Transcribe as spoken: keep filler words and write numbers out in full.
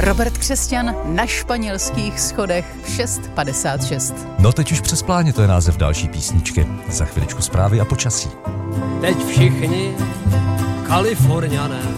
Robert Křesťan na španělských schodech v šest padesát šest. No teď už přes pláně, to je název další písničky. Za chviličku zprávy a počasí. Teď všichni Kaliforňané